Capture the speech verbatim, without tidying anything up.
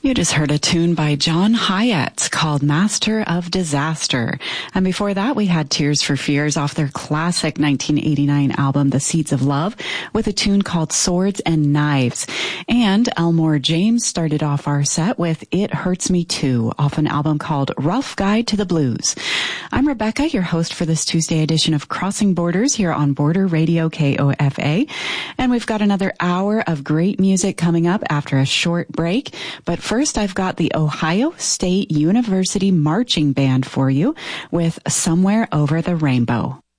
You just heard a tune by John Hyatt called Master of Disaster. And before that, we had Tears for Fears off their classic nineteen eighty-nine album, The Seeds of Love, with a tune called Swords and Knives. And Elmore James started off our set with It Hurts Me Too, off an album called Rough Guide to the Blues. I'm Rebecca, your host for this Tuesday edition of Crossing Borders here on Border Radio K O F A. And we've got another hour of great music coming up after a short break. But first, I've got the Ohio State University Marching Band for you with Somewhere Over the Rainbow.